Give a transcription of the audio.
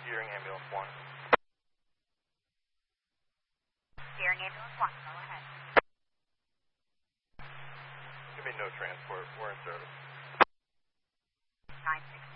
Gearing Ambulance 1. Gearing Ambulance 1, go ahead. Give me no transport. We're in service. 960.